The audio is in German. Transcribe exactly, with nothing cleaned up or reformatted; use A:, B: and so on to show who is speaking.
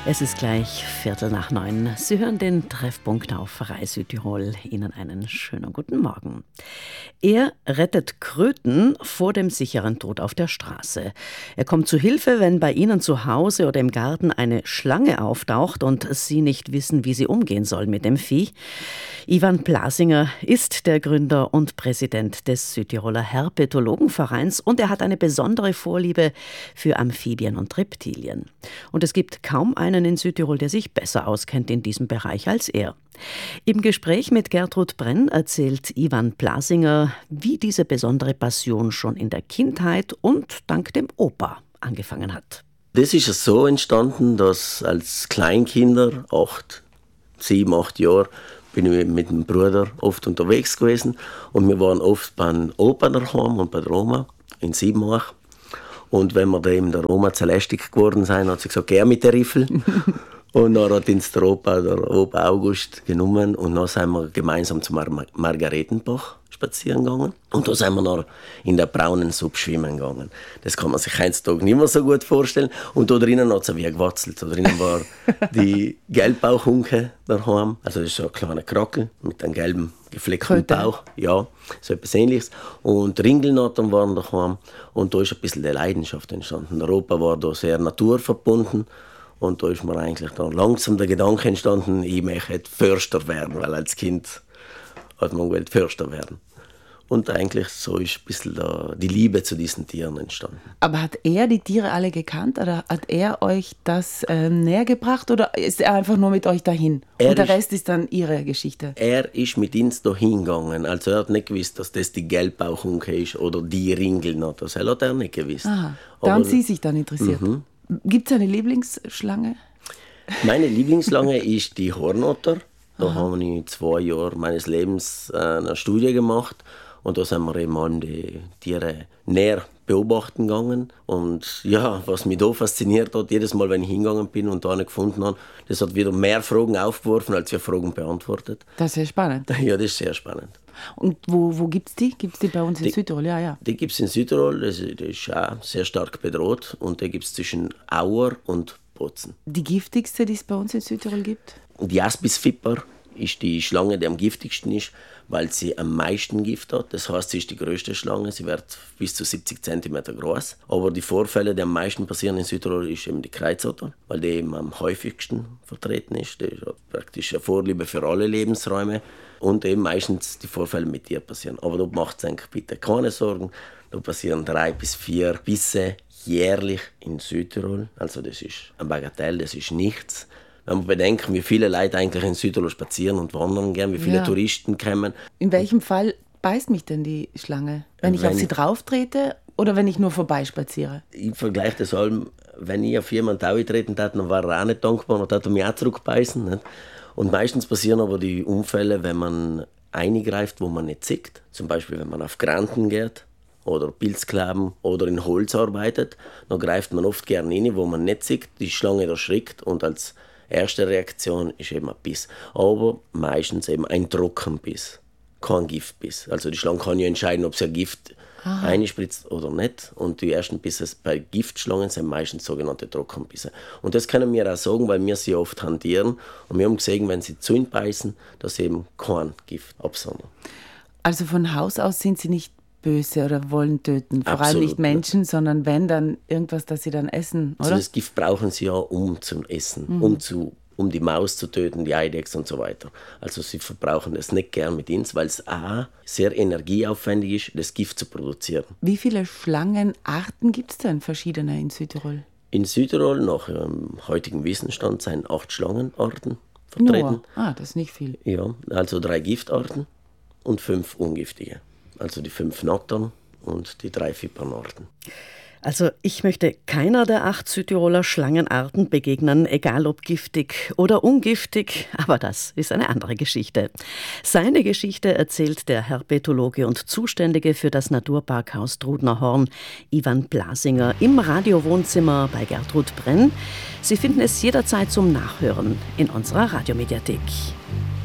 A: Es ist gleich Viertel nach neun. Sie hören den Treffpunkt auf Rai Südtirol. Ihnen einen schönen guten Morgen. Er rettet Kröten vor dem sicheren Tod auf der Straße. Er kommt zu Hilfe, wenn bei Ihnen zu Hause oder im Garten eine Schlange auftaucht und Sie nicht wissen, wie Sie umgehen sollen mit dem Vieh. Ivan Plasinger ist der Gründer und Präsident des Südtiroler Herpetologenvereins und er hat eine besondere Vorliebe für Amphibien und Reptilien. Und es gibt kaum einen in Südtirol, der sich besser auskennt in diesem Bereich als er. Im Gespräch mit Gertrud Brenn erzählt Ivan Plasinger, wie diese besondere Passion schon in der Kindheit und dank dem Opa angefangen hat.
B: Das ist so entstanden, dass als Kleinkinder, acht, sieben, acht Jahre, bin ich mit dem Bruder oft unterwegs gewesen und wir waren oft beim Opa daheim und bei der Oma in Siebenach. Und wenn wir da eben der Oma zu lästig geworden sind, hat sie gesagt, geh mit der Riffel. Und dann hat uns der Opa, der Opa August, genommen und dann sind wir gemeinsam zum Mar- Margaretenbach spazieren gegangen. Und da sind wir dann in der braunen Suppe schwimmen gegangen. Das kann man sich heutzutage nicht mehr so gut vorstellen. Und da drinnen hat es wie gewatzelt. Da drinnen war die Gelbbauchunke daheim. Also das ist so ein kleiner Krackel mit einem gelben gefleckten
C: Kröte.
B: Bauch. Ja, so etwas Ähnliches. Und Ringelnattern waren daheim. Und da ist ein bisschen die Leidenschaft entstanden. Der Opa war da sehr naturverbunden. Und da ist mir eigentlich dann langsam der Gedanke entstanden, ich möchte Förster werden, weil als Kind hat man gewollt Förster werden. Und eigentlich so ist ein bisschen da die Liebe zu diesen Tieren entstanden.
C: Aber hat er die Tiere alle gekannt oder hat er euch das äh, näher gebracht oder ist er einfach nur mit euch dahin?
B: Er
C: Und der
B: ist,
C: Rest ist dann ihre Geschichte?
B: Er ist mit uns da hingegangen. Also er hat nicht gewusst, dass das die Gelbbauchunke ist oder die Ringelnatter. Das hat er nicht gewusst.
C: Aha, da
B: Aber,
C: haben Sie sich dann interessiert.
B: Mhm.
C: Gibt es eine Lieblingsschlange?
B: Meine Lieblingsschlange ist die Hornotter. Da habe ich zwei Jahre meines Lebens eine Studie gemacht. Und da sind wir eben an die Tiere näher beobachten gegangen. Und ja, was mich da fasziniert hat, jedes Mal, wenn ich hingegangen bin und da eine gefunden habe, das hat wieder mehr Fragen aufgeworfen, als wir Fragen beantwortet.
C: Das ist sehr spannend.
B: Ja, das ist sehr spannend.
C: Und wo, wo gibt es die? Gibt es die bei uns in
B: Die-
C: Südtirol? Ja, ja.
B: Die gibt es in Südtirol, das ist, das ist auch sehr stark bedroht. Und die gibt es zwischen Auer und Bozen.
C: Die giftigste, die es bei uns in Südtirol gibt?
B: Die Aspisviper ist die Schlange, die am giftigsten ist, weil sie am meisten Gift hat. Das heißt, sie ist die größte Schlange, sie wird bis zu siebzig Zentimeter groß. Aber die Vorfälle, die am meisten passieren in Südtirol, ist eben die Kreuzotter, weil die eben am häufigsten vertreten ist. Die hat praktisch eine Vorliebe für alle Lebensräume und eben meistens die Vorfälle mit ihr passieren. Aber da macht es eigentlich bitte keine Sorgen. Da passieren drei bis vier Bisse jährlich in Südtirol. Also das ist ein Bagatell, das ist nichts. Wenn man bedenkt, wie viele Leute eigentlich in Südtirol spazieren und wandern gehen, wie viele
C: Ja.
B: Touristen kommen.
C: In welchem Fall beißt mich denn die Schlange? Wenn ich
B: Wenn
C: auf sie
B: ich-
C: drauf trete oder wenn ich nur vorbeispaziere?
B: Ich vergleiche das allem, wenn ich auf jemanden auftreten würde, dann war er auch nicht dankbar, dann würde er mich auch zurückbeißen. Nicht? Und meistens passieren aber die Unfälle, wenn man eingreift, wo man nicht sieht. Zum Beispiel, wenn man auf Granten geht oder Pilzklaben oder in Holz arbeitet, dann greift man oft gerne rein, wo man nicht sieht, die Schlange erschrickt und als erste Reaktion ist eben ein Biss. Aber meistens eben ein Trockenbiss, kein Giftbiss. Also die Schlange kann ja entscheiden, ob sie ein Gift einspritzt oder nicht. Und die ersten Bisse bei Giftschlangen sind meistens sogenannte Trockenbisse. Und das können wir auch sagen, weil wir sie oft hantieren. Und wir haben gesehen, wenn sie zu ihnen beißen, dass sie eben kein Gift absondern.
C: Also von Haus aus sind sie nicht böse oder wollen töten. Vor allem
B: Absolut
C: nicht Menschen, sondern wenn, dann irgendwas, das sie dann essen,
B: Also
C: oder?
B: das Gift brauchen sie ja, um zu essen, um, zu, um die Maus zu töten, die Eidechse und so weiter. Also sie verbrauchen das nicht gern mit uns, weil es A, sehr energieaufwendig ist, das Gift zu produzieren.
C: Wie viele Schlangenarten gibt es denn verschiedene in Südtirol?
B: In Südtirol, nach dem heutigen Wissensstand, sind acht Schlangenarten vertreten.
C: Nur? Ah, das ist nicht viel.
B: Ja, also drei Giftarten und fünf ungiftige. Also die fünf Nattern und die drei Vipernarten.
A: Also ich möchte keiner der acht Südtiroler Schlangenarten begegnen, egal ob giftig oder ungiftig, aber das ist eine andere Geschichte. Seine Geschichte erzählt der Herpetologe und Zuständige für das Naturparkhaus Trudner Horn, Ivan Plasinger, im Radiowohnzimmer bei Gertrud Brenn. Sie finden es jederzeit zum Nachhören in unserer Radiomediathek.